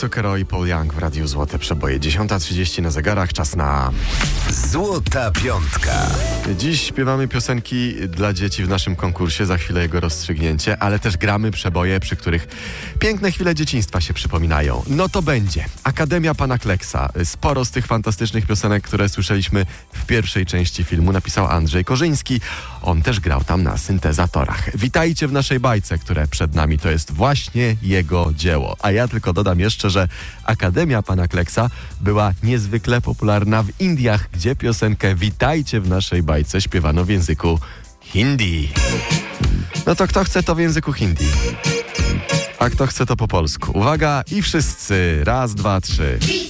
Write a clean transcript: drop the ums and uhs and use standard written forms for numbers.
Zucchero i Paul Young w Radiu Złote Przeboje. 10:30 na zegarach, czas na... Złota Piątka. Dziś śpiewamy piosenki dla dzieci w naszym konkursie, za chwilę jego rozstrzygnięcie, ale też gramy przeboje, przy których piękne chwile dzieciństwa się przypominają. No to będzie Akademia Pana Kleksa. Sporo z tych fantastycznych piosenek, które słyszeliśmy w pierwszej części filmu, napisał Andrzej Korzyński. On też grał tam na syntezatorach. Witajcie w naszej bajce, które przed nami. To jest właśnie jego dzieło. A ja tylko dodam jeszcze, że Akademia Pana Kleksa była niezwykle popularna w Indiach, gdzie piosenkę Witajcie w naszej bajce śpiewano w języku hindi. No to kto chce, to w języku hindi. A kto chce, to po polsku. Uwaga i wszyscy. Raz, dwa, trzy.